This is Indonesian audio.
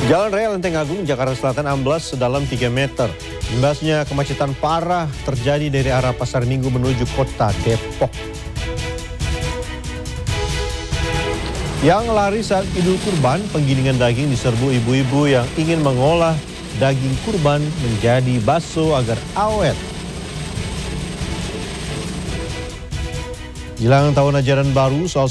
Jalan Raya Lenteng Agung, Jakarta Selatan amblas sedalam 3 meter. Imbasnya kemacetan parah terjadi dari arah Pasar Minggu menuju kota Depok. Yang lari saat Idul Kurban, penggilingan daging diserbu ibu-ibu yang ingin mengolah daging kurban menjadi bakso agar awet. Jelang tahun ajaran baru,